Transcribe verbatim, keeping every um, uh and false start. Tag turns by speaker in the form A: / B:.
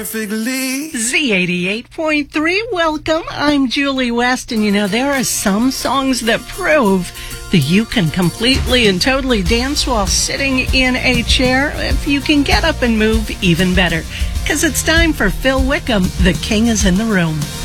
A: perfectly.
B: Z eighty-eight point three, welcome. I'm Julie West, and you know, there are some songs that prove that you can completely and totally dance while sitting in a chair. If you can get up and move, even better. Because it's time for Phil Wickham, The King is in the Room.